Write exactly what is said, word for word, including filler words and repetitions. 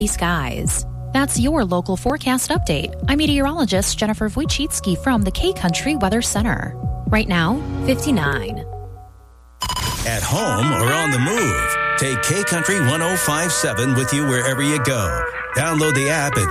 skies. That's your local forecast update. I'm meteorologist Jennifer Wojcicki from the K-Country Weather Center. Right now, fifty-nine. At home or on the move, take K-Country one oh five point seven with you wherever you go. Download the app at